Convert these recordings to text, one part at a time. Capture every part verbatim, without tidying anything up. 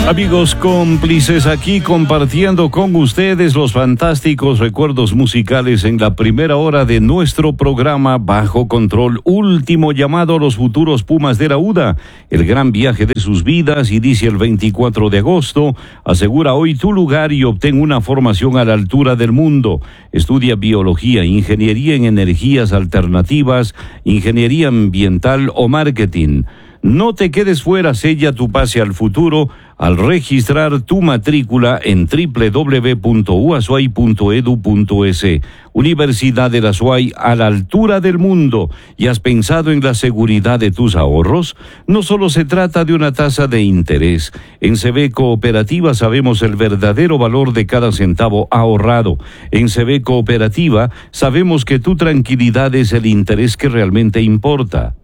Amigos cómplices, aquí compartiendo con ustedes los fantásticos recuerdos musicales en la primera hora de nuestro programa Bajo Control, último llamado a los futuros Pumas de la U D A. El gran viaje de sus vidas inicia el veinticuatro de agosto. Asegura hoy tu lugar y obtén una formación a la altura del mundo. Estudia biología, ingeniería en energías alternativas, ingeniería ambiental o marketing. No te quedes fuera, sella tu pase al futuro al registrar tu matrícula en doble u doble u doble u punto u a s u a y punto e d u punto e s. Universidad de la Azuay, a la altura del mundo. ¿Y has pensado en la seguridad de tus ahorros? No solo se trata de una tasa de interés. En C B Cooperativa sabemos el verdadero valor de cada centavo ahorrado. En C B Cooperativa sabemos que tu tranquilidad es el interés que realmente importa.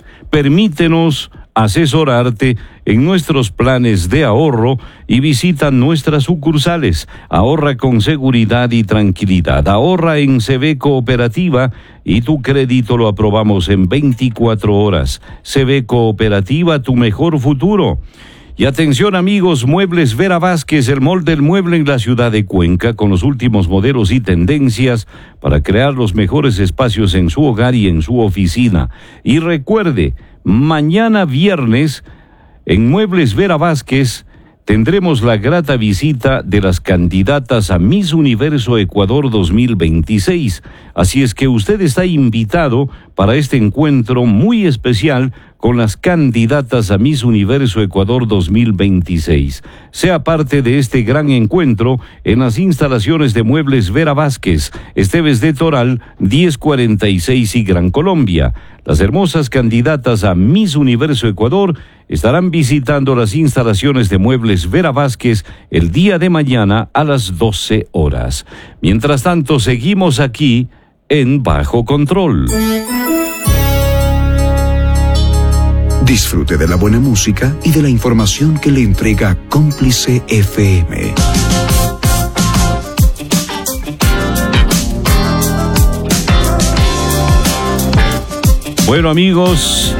Permítenos asesorarte en nuestros planes de ahorro y visita nuestras sucursales. Ahorra con seguridad y tranquilidad. Ahorra en C B Cooperativa y tu crédito lo aprobamos en veinticuatro horas. C B Cooperativa, tu mejor futuro. Y atención amigos, Muebles Vera Vázquez, el mall del mueble en la ciudad de Cuenca, con los últimos modelos y tendencias para crear los mejores espacios en su hogar y en su oficina. Y recuerde, mañana viernes, en Muebles Vera Vázquez, tendremos la grata visita de las candidatas a Miss Universo Ecuador dos mil veintiséis. Así es que usted está invitado para este encuentro muy especial con las candidatas a Miss Universo Ecuador dos mil veintiséis. Sea parte de este gran encuentro en las instalaciones de Muebles Vera Vázquez, Esteves de Toral, diez cuarenta y seis y Gran Colombia. Las hermosas candidatas a Miss Universo Ecuador estarán visitando las instalaciones de Muebles Vera Vázquez el día de mañana a las doce horas. Mientras tanto, seguimos aquí en Bajo Control. Disfrute de la buena música y de la información que le entrega Cómplice F M. Bueno amigos,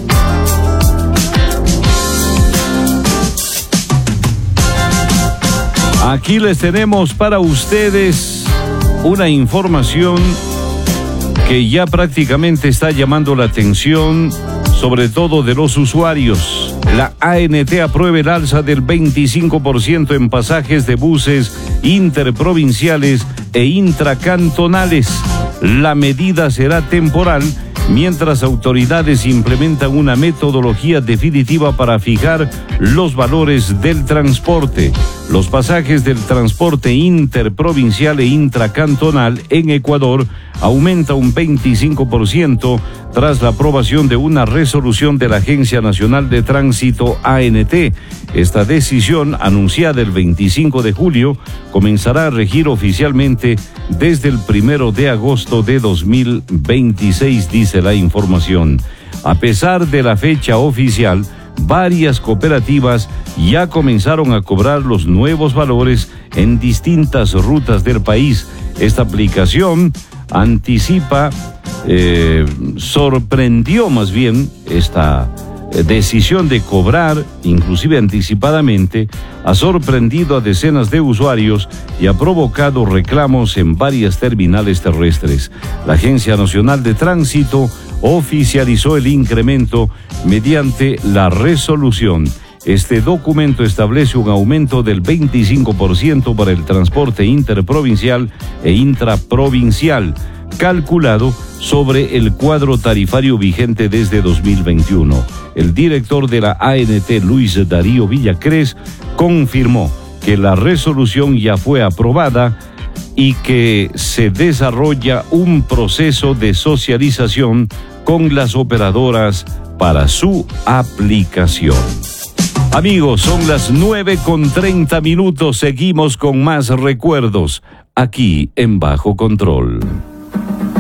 aquí les tenemos para ustedes una información que ya prácticamente está llamando la atención, sobre todo de los usuarios. La A N T aprueba el alza del veinticinco por ciento en pasajes de buses interprovinciales e intracantonales. La medida será temporal mientras autoridades implementan una metodología definitiva para fijar los valores del transporte. Los pasajes del transporte interprovincial e intracantonal en Ecuador aumenta un veinticinco por ciento tras la aprobación de una resolución de la Agencia Nacional de Tránsito A N T. Esta decisión, anunciada el veinticinco de julio, comenzará a regir oficialmente desde el primero de agosto de dos mil veintiséis, dice la información. A pesar de la fecha oficial, varias cooperativas ya comenzaron a cobrar los nuevos valores en distintas rutas del país. Esta aplicación anticipa, eh, sorprendió más bien esta eh, decisión de cobrar, inclusive anticipadamente, ha sorprendido a decenas de usuarios y ha provocado reclamos en varias terminales terrestres. La Agencia Nacional de Tránsito oficializó el incremento mediante la resolución. Este documento establece un aumento del veinticinco por ciento para el transporte interprovincial e intraprovincial, calculado sobre el cuadro tarifario vigente desde dos mil veintiuno. El director de la A N T, Luis Darío Villacrés, confirmó que la resolución ya fue aprobada y que se desarrolla un proceso de socialización con las operadoras para su aplicación. Amigos, son las nueve con treinta minutos. Seguimos con más recuerdos aquí en Bajo Control.